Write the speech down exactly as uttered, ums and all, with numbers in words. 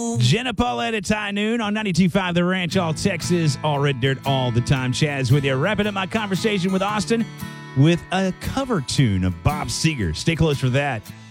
Jenna Paulette at High Noon on ninety-two point five The Ranch, all Texas, all Red Dirt, all the time. Chaz with you. Wrapping up my conversation with Austin with a cover tune of Bob Seger. Stay close for that.